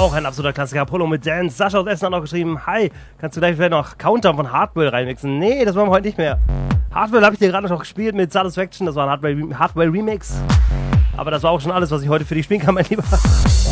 Auch ein absoluter Klassiker. Apollo mit Dance. Sascha aus Essen hat noch geschrieben, hi, kannst du gleich vielleicht noch Countdown von Hardwell reinmixen? Nee, das machen wir heute nicht mehr. Hardwell habe ich dir gerade noch gespielt mit Satisfaction, das war ein Hardwell Remix. Aber das war auch schon alles, was ich heute für dich spielen kann, mein Lieber.